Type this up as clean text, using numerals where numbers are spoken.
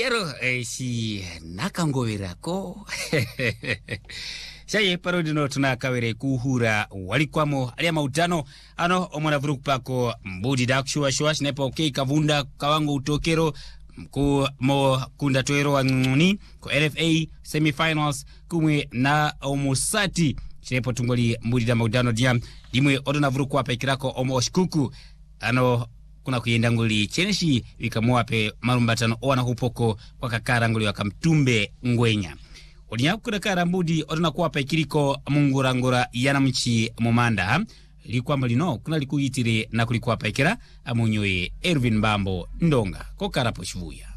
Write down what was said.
Yero si nakangoverako Shaye parodino tunakawere kuhura walikwamo alia mautano ano omwana vuruku pako mbudi dakushua shua shinepa okei kavunda kawango utokero mku mo kunda tuero wa nguni ko LFA semifinals kumwe na omusati shinepa tungoli mbudi da mautano diam dimwe odona vuruku wapa ikirako omo oshikuku ano kuna kuyenda nguli cheneshi wikamuape marumbatano owana hupoko kwa kakara nguli wakamtumbe ngwenya Olinyaku kudakara mbudi odona kuwapa ikiriko mungurangura yana mchi mumanda likuwa malino kuna liku yitire na kulikuwapa ikira amunyoye Ervin Bambo Ndonga kokara poshuvuya